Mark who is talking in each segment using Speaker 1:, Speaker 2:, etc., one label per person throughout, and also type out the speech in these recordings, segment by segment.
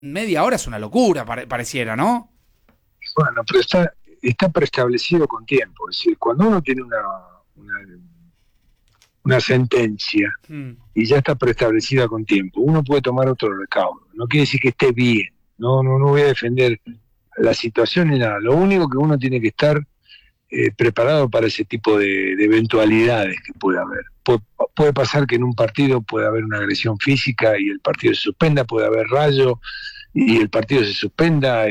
Speaker 1: media hora es una locura, pareciera, ¿no?
Speaker 2: Bueno, pero está preestablecido con tiempo. Es decir, cuando uno tiene una sentencia y ya está preestablecida con tiempo, uno puede tomar otro recaudo. No quiere decir que esté bien. No voy a defender la situación ni nada. Lo único que uno tiene que estar preparado para ese tipo de eventualidades que puede haber. Puede pasar que en un partido pueda haber una agresión física y el partido se suspenda, puede haber rayo y el partido se suspenda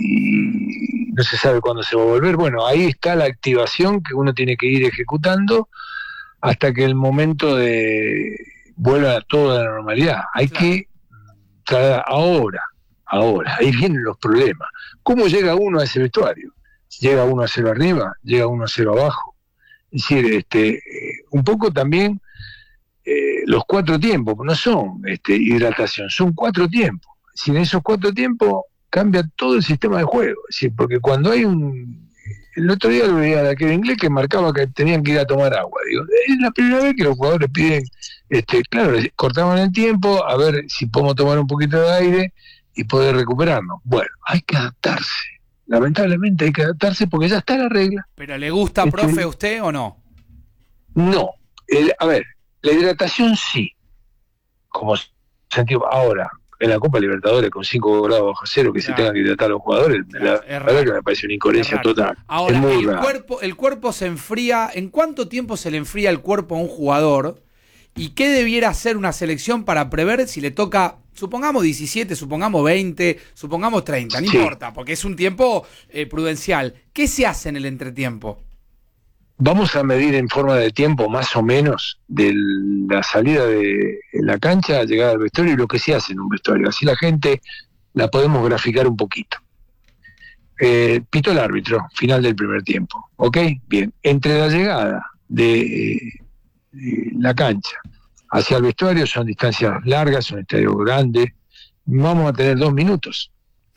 Speaker 2: y no se sabe cuándo se va a volver. Bueno, ahí está la activación que uno tiene que ir ejecutando hasta que el momento de vuelva a toda la normalidad. Hay que traer ahora, ahí vienen los problemas. ¿Cómo llega uno a ese vestuario? Llega uno a cero arriba, llega uno a cero abajo. Es decir, un poco también los 4 tiempos, no son hidratación, son 4 tiempos. Si en esos 4 tiempos cambia todo el sistema de juego. Es decir, porque cuando hay el otro día lo veía de aquel inglés que marcaba que tenían que ir a tomar agua. Digo, es la primera vez que los jugadores piden, claro, cortaban el tiempo, a ver si podemos tomar un poquito de aire y poder recuperarnos. Bueno, hay que adaptarse. Lamentablemente hay que adaptarse porque ya está la regla.
Speaker 1: ¿Pero le gusta, profe, a usted o no?
Speaker 2: No. A ver, la hidratación sí. Como sentido. Ahora, en la Copa Libertadores con 5 grados bajo cero que se tengan que hidratar a los jugadores, la verdad que me parece una incoherencia total.
Speaker 1: Ahora,
Speaker 2: es muy
Speaker 1: el cuerpo se enfría. ¿En cuánto tiempo se le enfría el cuerpo a un jugador? ¿Y qué debiera hacer una selección para prever si le toca, supongamos 17, supongamos 20, supongamos 30, no importa, porque es un tiempo prudencial? ¿Qué se hace en el entretiempo?
Speaker 2: Vamos a medir en forma de tiempo más o menos de la salida de la cancha a llegar al vestuario y lo que se hace en un vestuario. Así la gente la podemos graficar un poquito. Pitó el árbitro, final del primer tiempo. ¿Ok? Bien. Entre la llegada de la cancha hacia el vestuario son distancias largas, son estadios grandes. Vamos a tener 2 minutos.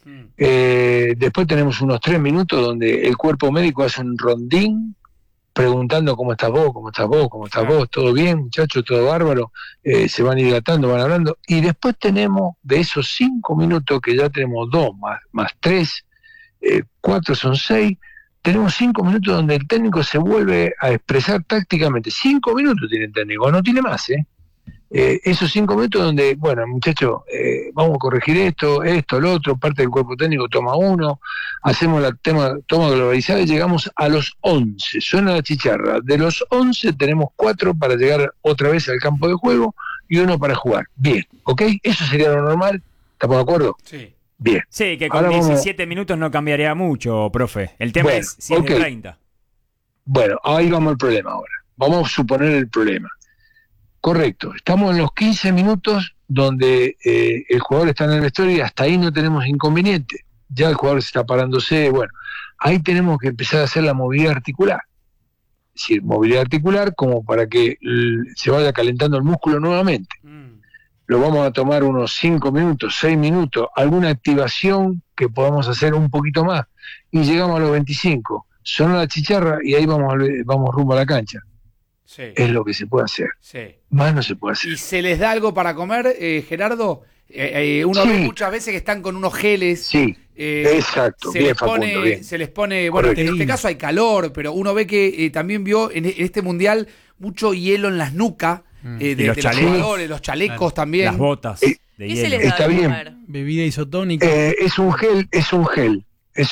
Speaker 2: Después tenemos unos 3 minutos donde el cuerpo médico hace un rondín preguntando cómo estás vos, todo bien, muchachos, todo bárbaro, se van hidratando, van hablando, y después tenemos de esos 5 minutos que ya tenemos 2 más 3, 4 son 6, tenemos 5 minutos donde el técnico se vuelve a expresar tácticamente. 5 minutos tiene el técnico, no tiene más, esos 5 minutos donde, bueno, muchachos, vamos a corregir esto, lo otro, parte del cuerpo técnico toma uno, hacemos la toma globalizada y llegamos a los 11, suena la chicharra, de los 11 tenemos 4 para llegar otra vez al campo de juego y 1 para jugar, bien, ¿ok? Eso sería lo normal, ¿estamos de acuerdo?
Speaker 1: Sí.
Speaker 2: Bien.
Speaker 3: Sí, que con 17 minutos no cambiaría mucho, profe, el tema es si es de 30.
Speaker 2: Bueno, ahí vamos al problema ahora, vamos a suponer el problema. Correcto, estamos en los 15 minutos donde el jugador está en el vestuario y hasta ahí no tenemos inconveniente. Ya el jugador se está parándose, bueno, ahí tenemos que empezar a hacer la movilidad articular. Es decir, movilidad articular como para que se vaya calentando el músculo nuevamente. Lo vamos a tomar unos 5 minutos, 6 minutos, alguna activación que podamos hacer un poquito más. Y llegamos a los 25, sonó la chicharra y ahí vamos rumbo a la cancha.
Speaker 1: Sí.
Speaker 2: Es lo que se puede hacer.
Speaker 1: Sí.
Speaker 2: Más no se puede hacer.
Speaker 1: ¿Y se les da algo para comer, Gerardo? Uno ve muchas veces que están con unos geles.
Speaker 2: Sí, exacto.
Speaker 1: Se les pone, bueno, correcto. En este caso hay calor, pero uno ve que también vio en este mundial mucho hielo en las nucas de los jugadores, los chalecos también.
Speaker 3: Las botas de
Speaker 4: ¿Qué
Speaker 3: hielo.
Speaker 4: se les da
Speaker 2: Está
Speaker 4: de
Speaker 2: bien.
Speaker 4: comer?
Speaker 5: Bebida isotónica.
Speaker 2: Es un gel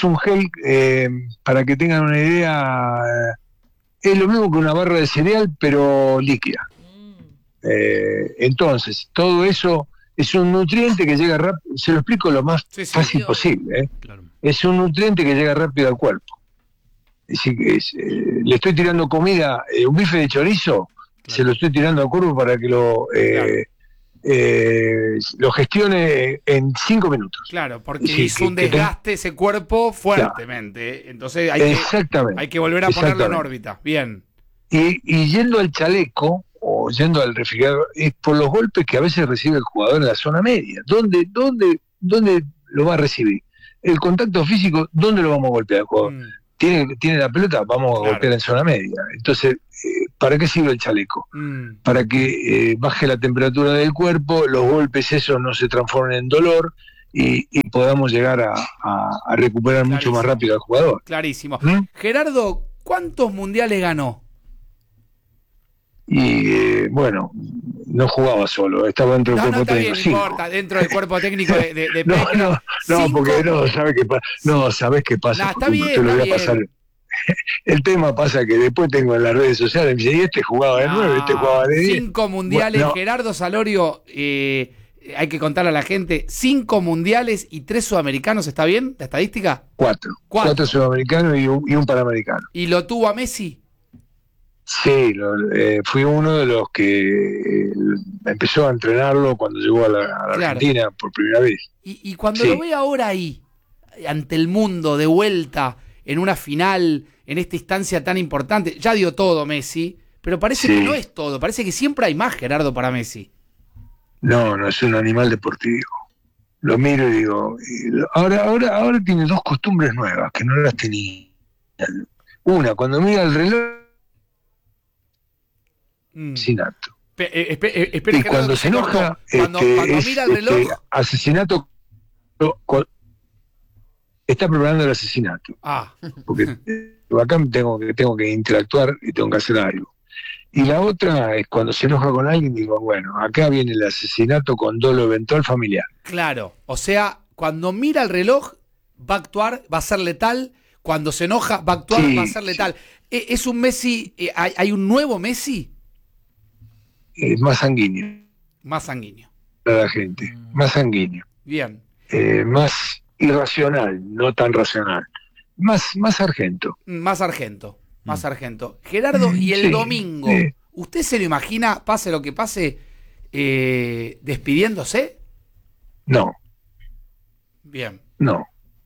Speaker 2: para que tengan una idea. Es lo mismo que una barra de cereal, pero líquida. Entonces, todo eso es un nutriente que llega rápido. Se lo explico lo más fácil posible.
Speaker 5: Claro.
Speaker 2: Es un nutriente que llega rápido al cuerpo. Es decir, le estoy tirando comida, un bife de chorizo, se lo estoy tirando al cuerpo para que lo gestione en 5 minutos.
Speaker 1: Claro, porque hizo un desgaste ese cuerpo fuertemente. Claro. Entonces hay que volver a ponerlo en órbita. Bien.
Speaker 2: Y yendo al chaleco o yendo al refrigerador, es por los golpes que a veces recibe el jugador en la zona media. ¿Dónde lo va a recibir? El contacto físico, ¿dónde lo vamos a golpear al jugador? Tiene la pelota, vamos a golpear en zona media. Entonces, ¿para qué sirve el chaleco? Para que baje la temperatura del cuerpo, los golpes esos no se transformen en dolor y podamos llegar a recuperar mucho más rápido al jugador.
Speaker 1: Clarísimo. Gerardo, ¿cuántos mundiales ganó?
Speaker 2: Y bueno, no jugaba solo, estaba dentro del cuerpo técnico.
Speaker 1: No importa, dentro del cuerpo técnico de
Speaker 2: no, porque ¿sabes qué pasa?
Speaker 1: Está bien,
Speaker 2: te lo voy a pasar. El tema pasa que después tengo en las redes sociales, me dice, y este jugaba de 9, este jugaba de 10.
Speaker 1: 5 mundiales, Gerardo Salorio, hay que contarle a la gente, 5 mundiales y 3 sudamericanos, ¿está bien la estadística?
Speaker 2: 4 sudamericanos y un panamericano.
Speaker 1: ¿Y lo tuvo a Messi?
Speaker 2: Sí, fui uno de los que empezó a entrenarlo cuando llegó a la Argentina por primera vez.
Speaker 1: Y cuando lo ve ahora ahí, ante el mundo, de vuelta, en una final, en esta instancia tan importante, ya dio todo Messi, pero parece que no es todo, parece que siempre hay más, Gerardo, para Messi.
Speaker 2: No, es un animal deportivo. Lo miro y digo, ahora tiene 2 costumbres nuevas que no las tenía. Una, cuando mira el reloj, asesinato.
Speaker 1: Espera,
Speaker 2: y cuando se enoja,
Speaker 1: cuando mira el reloj,
Speaker 2: asesinato, está preparando el asesinato. Porque acá tengo que interactuar y tengo que hacer algo. Y la otra es cuando se enoja con alguien, digo, bueno, acá viene el asesinato con dolo eventual familiar.
Speaker 1: Claro, o sea, cuando mira el reloj, va a actuar, va a ser letal. Cuando se enoja, va a actuar, va a ser letal. ¿Es un Messi, hay un nuevo Messi?
Speaker 2: Más sanguíneo.
Speaker 1: Más sanguíneo.
Speaker 2: Para la gente, más sanguíneo.
Speaker 1: Bien.
Speaker 2: Más irracional, no tan racional. Más sargento.
Speaker 1: Más sargento. Gerardo, y el domingo, ¿usted se lo imagina, pase lo que pase, despidiéndose?
Speaker 2: No.
Speaker 1: Bien.
Speaker 2: No,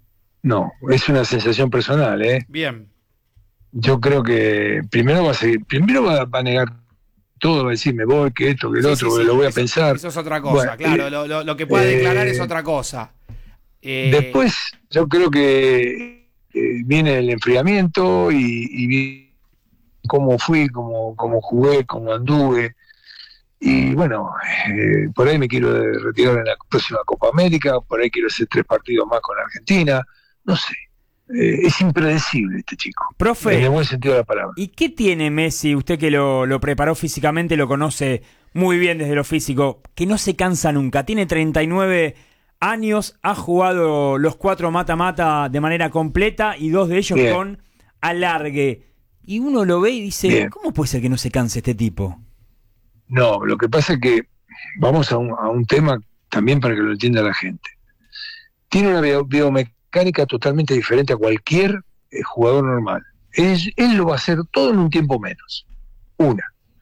Speaker 2: es una sensación personal,
Speaker 1: Bien.
Speaker 2: Yo creo que primero va a negar todo, va a decir, me voy, que esto, que el otro, lo voy a pensar.
Speaker 1: Eso es otra cosa, claro, lo que pueda declarar es otra cosa.
Speaker 2: Después, yo creo que viene el enfriamiento y cómo fui, cómo jugué, cómo anduve. Y bueno, por ahí me quiero retirar en la próxima Copa América, por ahí quiero hacer 3 partidos más con Argentina, no sé. Es impredecible este chico,
Speaker 3: profe,
Speaker 2: en el buen sentido de la palabra.
Speaker 3: ¿Y qué tiene Messi, usted que lo preparó físicamente, lo conoce muy bien desde lo físico, que no se cansa nunca? Tiene 39 años, ha jugado los 4 mata-mata de manera completa y 2 de ellos con alargue. Y uno lo ve y dice, ¿cómo puede ser que no se canse este tipo?
Speaker 2: No, lo que pasa es que vamos a un tema también para que lo entienda la gente. Tiene una biomecánica totalmente diferente a cualquier jugador normal. Él lo va a hacer todo en un tiempo menos. 1.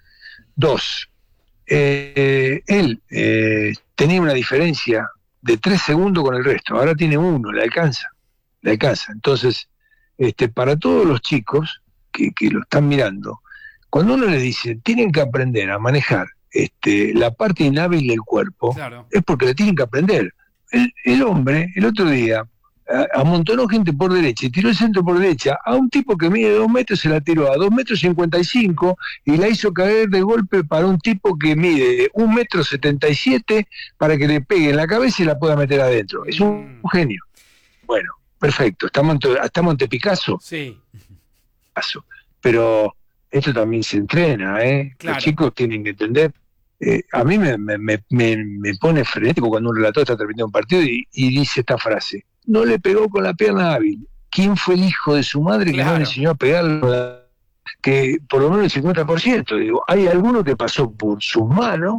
Speaker 2: 2. Él tenía una diferencia de 3 segundos con el resto. Ahora tiene 1, le alcanza. Entonces, para todos los chicos que lo están mirando, cuando uno les dice, tienen que aprender a manejar la parte inhábil del cuerpo, es porque le tienen que aprender. El hombre, el otro día, amontonó gente por derecha y tiró el centro por derecha a un tipo que mide 2 metros, se la tiró a 2,55 metros y la hizo caer de golpe para un tipo que mide 1,77 metros para que le pegue en la cabeza y la pueda meter adentro. Es un genio. Bueno, perfecto. ¿Estamos ante Picasso?
Speaker 1: Sí.
Speaker 2: Pero esto también se entrena,
Speaker 1: Claro.
Speaker 2: Los chicos tienen que entender. A mí me pone frenético cuando un relator está terminando un partido y dice esta frase: no le pegó con la pierna hábil. ¿Quién fue el hijo de su madre que no le enseñó a pegarlo? Que por lo menos el 50%. Digo, hay alguno que pasó por sus manos,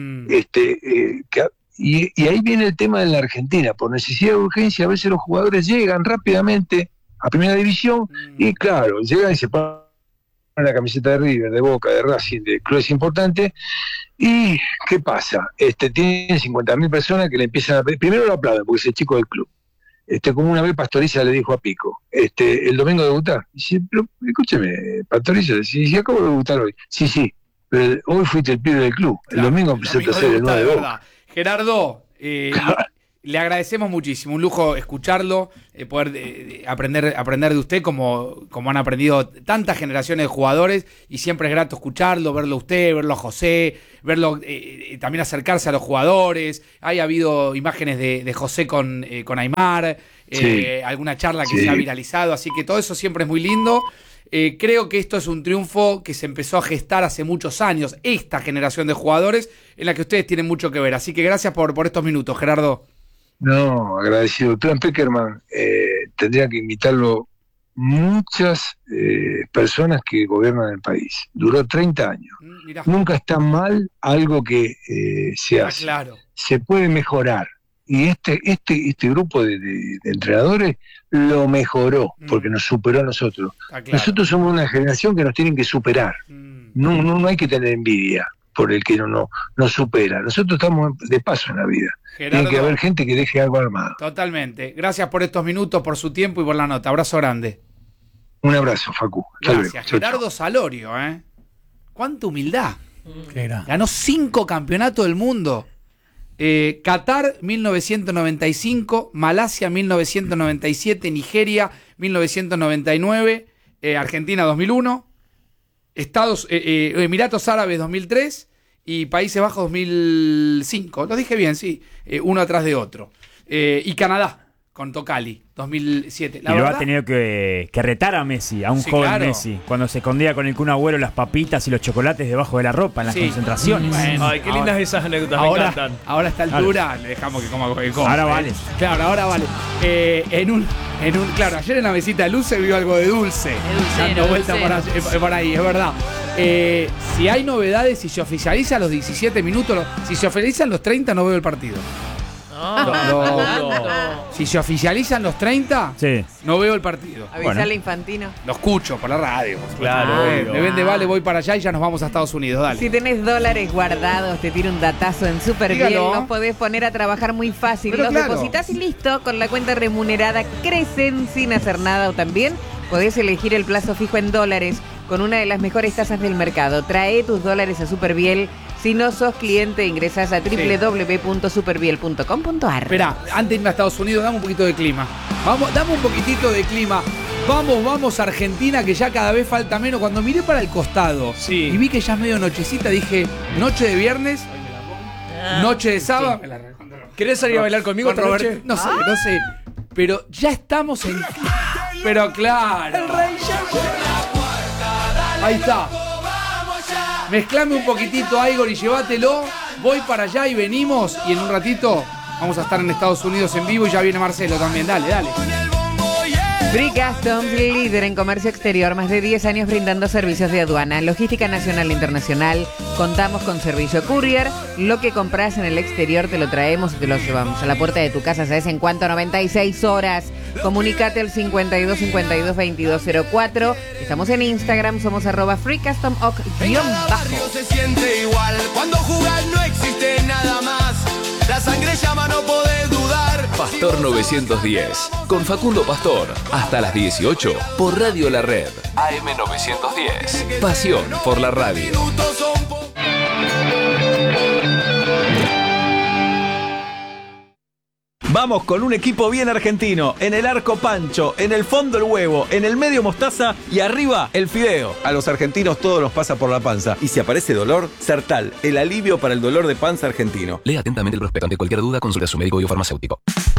Speaker 2: y ahí viene el tema de la Argentina. Por necesidad de urgencia, a veces los jugadores llegan rápidamente a primera división y claro, llegan y se ponen la camiseta de River, de Boca, de Racing, de clubes importantes. ¿Y qué pasa? Tienen 50.000 personas que le empiezan a pedir. Primero lo aplauden porque es el chico del club. Como una vez Pastoriza le dijo a Pico, el domingo debutar. Dice, pero escúcheme, Pastoriza, si acabo de debutar hoy. Sí, pero hoy fuiste el pibe del club. El domingo empezaste a hacer el 9 de Boca.
Speaker 1: Gerardo, Le agradecemos muchísimo, un lujo escucharlo, poder aprender de usted como han aprendido tantas generaciones de jugadores, y siempre es grato escucharlo, verlo a usted, verlo a José, verlo también acercarse a los jugadores. Ha habido imágenes de José con Aimar, alguna charla que se ha viralizado, así que todo eso siempre es muy lindo. Creo que esto es un triunfo que se empezó a gestar hace muchos años, esta generación de jugadores en la que ustedes tienen mucho que ver, así que gracias por estos minutos, Gerardo.
Speaker 2: No, agradecido. El plan Pekerman tendría que invitarlo muchas personas que gobiernan el país. Duró 30 años.
Speaker 1: Mirá.
Speaker 2: Nunca está mal algo que se hace.
Speaker 1: Claro.
Speaker 2: Se puede mejorar. Y este grupo de entrenadores lo mejoró, porque nos superó a nosotros.
Speaker 1: Claro.
Speaker 2: Nosotros somos una generación que nos tienen que superar. No hay que tener envidia por el que no supera. Nosotros estamos de paso en la vida.
Speaker 1: Gerardo,
Speaker 2: tiene que haber gente que deje algo armado.
Speaker 1: Totalmente. Gracias por estos minutos, por su tiempo y por la nota. Abrazo grande.
Speaker 2: Un abrazo, Facu.
Speaker 1: Gracias. Gerardo Salorio, ¿Cuánta humildad? Ganó 5 campeonatos del mundo. Qatar 1995, Malasia 1997, Nigeria 1999, Argentina 2001, Emiratos Árabes 2003 y Países Bajos 2005. Lo dije bien, sí, uno atrás de otro. Y Canadá con Tocali 2007.
Speaker 3: Y lo ha tenido que retar a Messi, a un joven claro. Messi, cuando se escondía con el Kun Agüero las papitas y los chocolates debajo de la ropa en las concentraciones.
Speaker 4: Bueno, ay, qué lindas esas anécdotas, me encantan.
Speaker 1: Ahora a esta altura le dejamos que coma Coca-Cola.
Speaker 3: Ahora vale.
Speaker 1: Claro, ahora vale. Claro, ayer en la mesita de luz se vio algo de dulce. Dando vuelta por ahí, es verdad. Si hay novedades, si se oficializan los 17 minutos, si se oficializan los 30, no veo el partido. Si se oficializan los 30, no veo el partido.
Speaker 5: Avisale a Infantino.
Speaker 1: Lo escucho por la radio.
Speaker 4: Claro.
Speaker 1: Me vende vale, voy para allá y ya nos vamos a Estados Unidos. Dale.
Speaker 5: Si tenés dólares guardados, te tira un datazo en Superbiel. Los podés poner a trabajar muy fácil. Pero los depositas y listo. Con la cuenta remunerada crecen sin hacer nada. O también podés elegir el plazo fijo en dólares con una de las mejores tasas del mercado. Trae tus dólares a Superbiel. Si no sos cliente, ingresás a www.superbiel.com.ar.
Speaker 1: Esperá, antes de irme a Estados Unidos, dame un poquito de clima. Dame un poquitito de clima. Vamos Argentina, que ya cada vez falta menos. Cuando miré para el costado y vi que ya es medio nochecita, dije, noche de viernes, noche de sábado.
Speaker 4: ¿Querés salir a bailar conmigo esta noche?
Speaker 1: No sé. Pero ya estamos en... Pero claro. El rey ya... Ahí está. Mezclame un poquitito, Igor, y llévatelo. Voy para allá y venimos. Y en un ratito vamos a estar en Estados Unidos en vivo. Y ya viene Marcelo también. Dale.
Speaker 5: Free Customs, líder en comercio exterior. Más de 10 años brindando servicios de aduana, logística nacional e internacional. Contamos con servicio courier. Lo que compras en el exterior te lo traemos y te lo llevamos a la puerta de tu casa. ¿Sabes en cuánto? 96 horas. Comunicate al 52 52 2204. Estamos en Instagram, somos @freecustomoc_.
Speaker 6: Se siente igual. Cuando jugás no existe nada más. La sangre llama, no podés dudar.
Speaker 7: Pastor 910, con Facundo Pastor, hasta las 18, por Radio La Red. AM 910, pasión por la radio.
Speaker 4: Vamos con un equipo bien argentino. En el arco Pancho, en el fondo el huevo, en el medio mostaza y arriba el fideo.
Speaker 8: A los argentinos todo nos pasa por la panza. Y si aparece dolor, Sertal, el alivio para el dolor de panza argentino.
Speaker 7: Lea atentamente el prospecto. Ante cualquier duda, consulta a su médico y o farmacéutico.